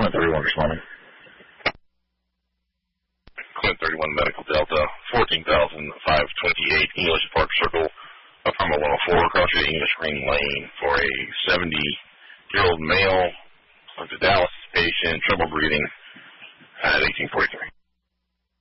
Clint 31 responding. Clint 31 Medical Delta, 14,528 English Park Circle, Apartment 104, across the English Green Lane for a 70-year-old male of the Dallas patient, trouble breathing at 1843.